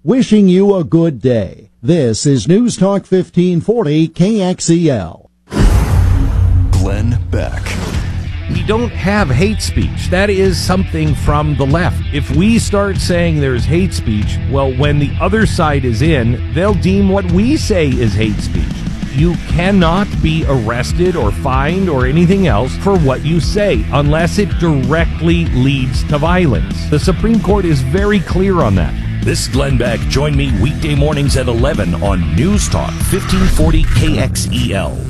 wishing you a good day. This is News Talk 1540 KXEL. Glenn Beck. We don't have hate speech. That is something from the left. If we start saying there's hate speech, well, when the other side is in, they'll deem what we say is hate speech. You cannot be arrested or fined or anything else for what you say unless it directly leads to violence. The Supreme Court is very clear on that. This is Glenn Beck. Join me weekday mornings at 11 on News Talk 1540 KXEL.